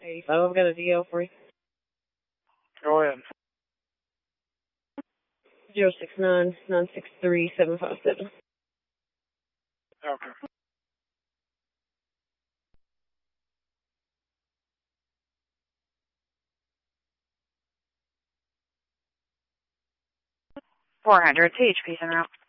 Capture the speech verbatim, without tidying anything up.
eighty-five, I've got a D L for you. Go ahead. zero six nine, nine six three, seven five seven. Okay. four hundred, C H P's en route.